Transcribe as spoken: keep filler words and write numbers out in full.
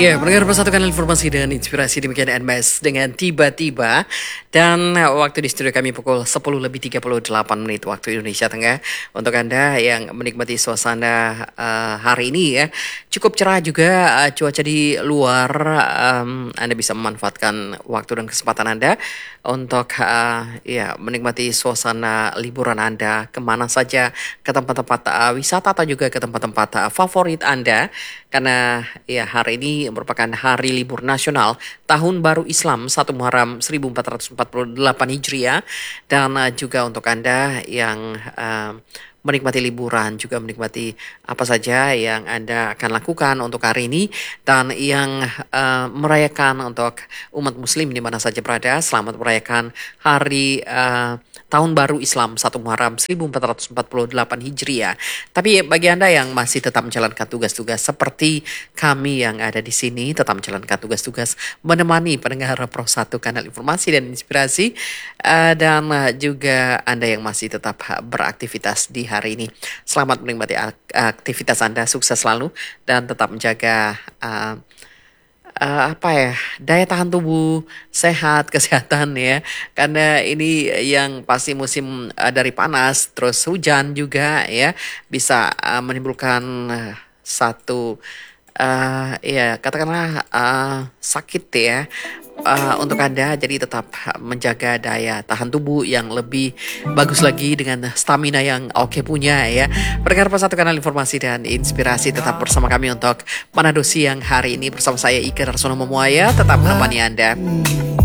Ya, mendengar persatukan informasi dan inspirasi demikian N M S dengan tiba-tiba. Dan waktu di studio kami pukul sepuluh lebih tiga puluh delapan menit waktu Indonesia Tengah. Untuk Anda yang menikmati suasana uh, hari ini ya, cukup cerah juga uh, cuaca di luar. Um, Anda bisa memanfaatkan waktu dan kesempatan Anda untuk uh, ya menikmati suasana liburan Anda kemana saja, ke tempat-tempat uh, wisata atau juga ke tempat-tempat uh, favorit Anda. Karena ya hari ini merupakan hari libur nasional Tahun Baru Islam satu Muharram seribu empat ratus empat puluh delapan Hijriah. Dan uh, juga untuk Anda yang uh, menikmati liburan, juga menikmati apa saja yang Anda akan lakukan untuk hari ini. Dan yang uh, merayakan untuk umat muslim di mana saja berada, selamat merayakan hari uh, Tahun Baru Islam satu Muharram seribu empat ratus empat puluh delapan Hijriah. Tapi bagi Anda yang masih tetap menjalankan tugas-tugas seperti kami yang ada di sini, tetap menjalankan tugas-tugas menemani pendengar Pro satu Kanal Informasi dan Inspirasi, uh, dan uh, juga Anda yang masih tetap beraktivitas di hari ini. Selamat menikmati aktivitas Anda, sukses selalu dan tetap menjaga uh, Uh, apa ya, daya tahan tubuh, sehat, kesehatan ya. Karena ini yang pasti musim uh, dari panas terus hujan juga ya, bisa uh, menimbulkan uh, satu uh, ya katakanlah uh, sakit ya. Uh, untuk Anda, jadi tetap menjaga daya tahan tubuh yang lebih bagus lagi dengan stamina yang oke punya ya. Pendengar Persatu Kanal Informasi dan Inspirasi, tetap bersama kami untuk Manado Siang hari ini bersama saya Ika Darsono Memuaya, tetap menemani Anda.